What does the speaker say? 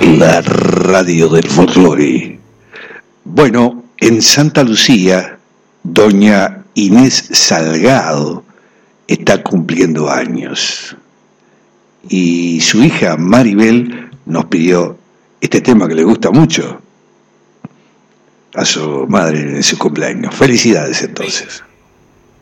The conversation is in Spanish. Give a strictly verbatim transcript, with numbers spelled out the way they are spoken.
la radio del folclore. Bueno, en Santa Lucía, doña Inés Salgado está cumpliendo años. Y su hija Maribel nos pidió este tema que le gusta mucho a su madre en su cumpleaños. Felicidades entonces.